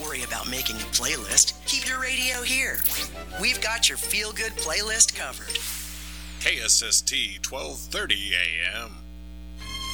worry about making a playlist. Keep your radio here. We've got your feel-good playlist covered. KSST 1230 AM.